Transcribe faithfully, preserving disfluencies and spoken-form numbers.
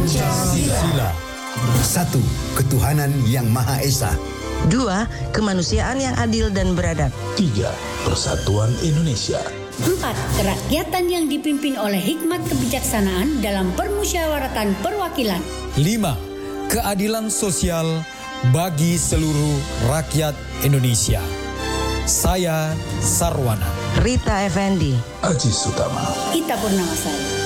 Pancasila. Satu, ketuhanan yang Maha Esa. Dua, kemanusiaan yang adil dan beradab. Tiga, persatuan Indonesia. Empat, kerakyatan yang dipimpin oleh hikmat kebijaksanaan dalam permusyawaratan perwakilan. Lima, keadilan sosial bagi seluruh rakyat Indonesia. Saya Sarwana. Rita Effendi. Aji Sutama. Ita Purnamasari.